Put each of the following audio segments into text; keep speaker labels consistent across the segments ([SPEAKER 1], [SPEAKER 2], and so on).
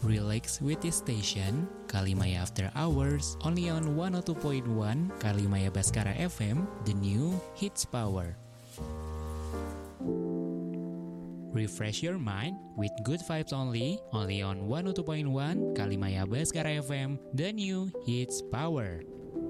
[SPEAKER 1] Relax with this station, Kalimaya After Hours, only on 102.1 Kalimaya Baskara FM, the new hits power. Refresh your mind with good vibes only on 102.1 Kalimaya Baskara FM, the new hits power.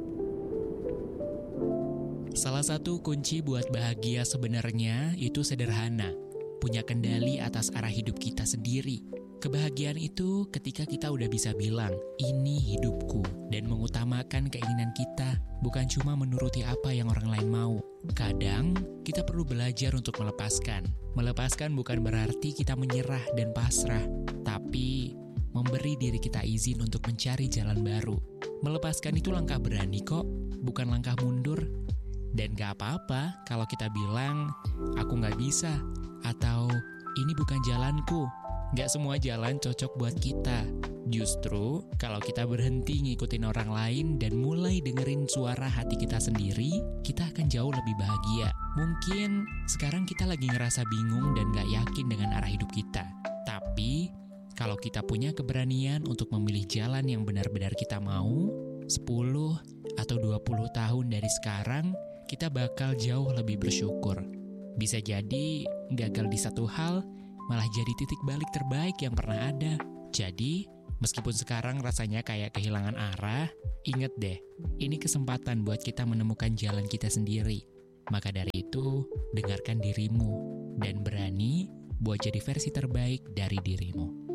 [SPEAKER 1] Salah satu kunci buat bahagia sebenarnya itu sederhana, punya kendali atas arah hidup kita sendiri. Kebahagiaan itu ketika kita udah bisa bilang, ini hidupku, dan mengutamakan keinginan kita, bukan cuma menuruti apa yang orang lain mau. Kadang, kita perlu belajar untuk melepaskan. Melepaskan bukan berarti kita menyerah dan pasrah, tapi memberi diri kita izin untuk mencari jalan baru. Melepaskan itu langkah berani kok, bukan langkah mundur. Dan gak apa-apa kalau kita bilang, aku gak bisa, atau ini bukan jalanku. Gak semua jalan cocok buat kita. Justru, kalau kita berhenti ngikutin orang lain dan mulai dengerin suara hati kita sendiri, kita akan jauh lebih bahagia. Mungkin sekarang kita lagi ngerasa bingung dan gak yakin dengan arah hidup kita. Tapi, kalau kita punya keberanian untuk memilih jalan yang benar-benar kita mau, 10 atau 20 tahun dari sekarang, kita bakal jauh lebih bersyukur. Bisa jadi, gagal di satu hal, malah jadi titik balik terbaik yang pernah ada. Jadi, meskipun sekarang rasanya kayak kehilangan arah, inget deh, ini kesempatan buat kita menemukan jalan kita sendiri. Maka dari itu, dengarkan dirimu, dan berani buat jadi versi terbaik dari dirimu.